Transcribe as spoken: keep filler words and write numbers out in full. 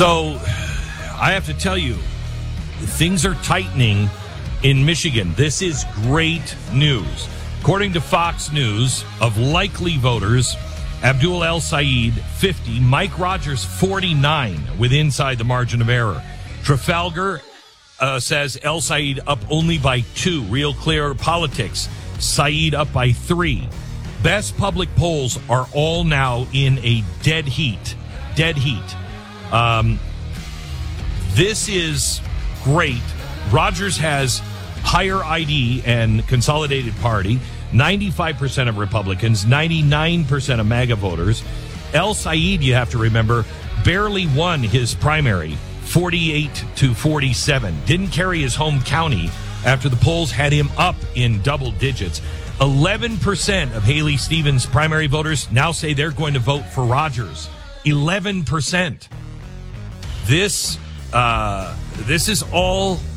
So, I have to tell you, things are tightening in Michigan. This is great news. According to Fox News, of likely voters, Abdul El Sayed, fifty, Mike Rogers, forty-nine, with inside the margin of error. Trafalgar uh, says El Sayed up only by two. Real Clear Politics, Sayed up by three. Best public polls are all now in a dead heat. Dead heat. Um, this is great. Rogers has higher I D and Consolidated Party, ninety-five percent of Republicans, ninety-nine percent of MAGA voters. El Sayed, you have to remember, barely won his primary, forty-eight to forty-seven. Didn't carry his home county after the polls had him up in double digits. eleven percent of Haley Stevens' primary voters now say they're going to vote for Rogers. eleven percent. This, uh, this is all